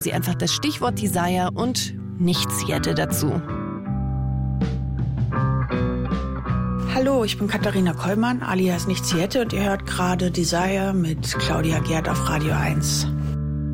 Sie einfach das Stichwort Desire und nichts Jette dazu. Hallo, ich bin Katharina Kollmann, alias Nichts Jette, und ihr hört gerade Desire mit Claudia Gerd auf Radio 1.